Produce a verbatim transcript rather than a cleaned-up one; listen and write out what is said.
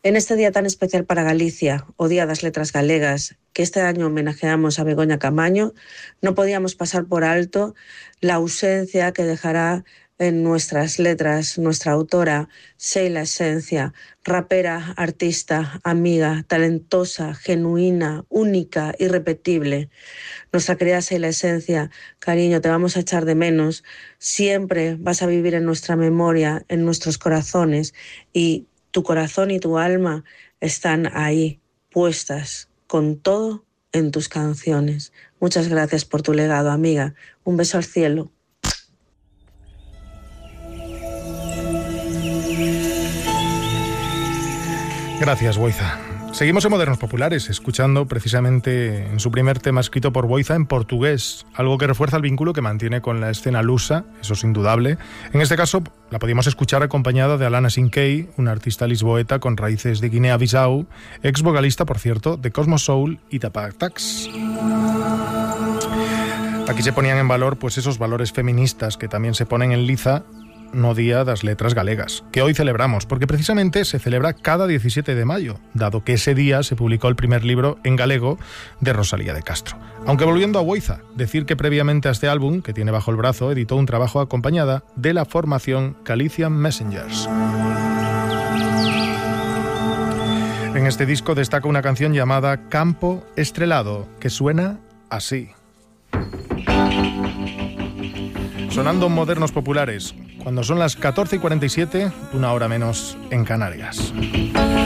En este día tan especial para Galicia, o Día das Letras Galegas, que este año homenajeamos a Begoña Camaño, no podíamos pasar por alto la ausencia que dejará en nuestras letras nuestra autora, Sheila Esencia, rapera, artista, amiga, talentosa, genuina, única, irrepetible. Nuestra querida Sheila Esencia, cariño, te vamos a echar de menos. Siempre vas a vivir en nuestra memoria, en nuestros corazones, y tu corazón y tu alma están ahí, puestas, con todo en tus canciones. Muchas gracias por tu legado, amiga. Un beso al cielo. Gracias, Boiza. Seguimos en Modernos Populares, escuchando precisamente en su primer tema escrito por Boiza en portugués, algo que refuerza el vínculo que mantiene con la escena lusa, eso es indudable. En este caso, la podíamos escuchar acompañada de Alana Sinkei, una artista lisboeta con raíces de Guinea-Bissau, ex vocalista, por cierto, de Cosmo Soul y Tapatax. Aquí se ponían en valor pues esos valores feministas que también se ponen en liza no Día das Letras Galegas, que hoy celebramos, porque precisamente se celebra cada diecisiete de mayo, dado que ese día se publicó el primer libro en galego de Rosalía de Castro. Aunque volviendo a Boiza, decir que previamente a este álbum, que tiene bajo el brazo, editó un trabajo acompañada de la formación Galician Messengers. En este disco destaca una canción llamada Campo Estrelado, que suena así. Sonando Modernos Populares, cuando son las catorce y cuarenta y siete, una hora menos en Canarias.